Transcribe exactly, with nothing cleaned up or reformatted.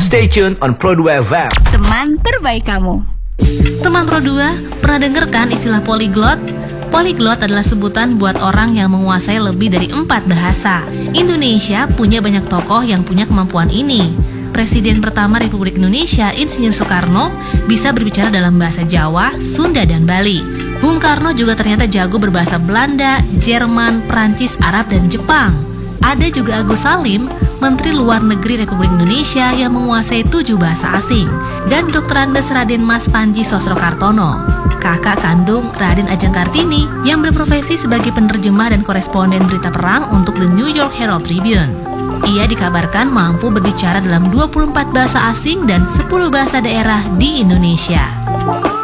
Stay tuned on Pro dua F M. Teman terbaik kamu. Teman Pro dua, pernah dengar kan istilah polyglot? Polyglot adalah sebutan buat orang yang menguasai lebih dari empat bahasa. Indonesia punya banyak tokoh yang punya kemampuan ini. Presiden pertama Republik Indonesia, Insinyur Soekarno, bisa berbicara dalam bahasa Jawa, Sunda, dan Bali. Bung Karno juga ternyata jago berbahasa Belanda, Jerman, Prancis, Arab, dan Jepang. Ada juga Agus Salim, Menteri Luar Negeri Republik Indonesia yang menguasai tujuh bahasa asing. Dan Doktor Andes Raden Mas Panji Sosrokartono, kakak kandung Raden Ajeng Kartini, yang berprofesi sebagai penerjemah dan koresponden berita perang untuk The New York Herald Tribune. Ia dikabarkan mampu berbicara dalam dua puluh empat bahasa asing dan sepuluh bahasa daerah di Indonesia.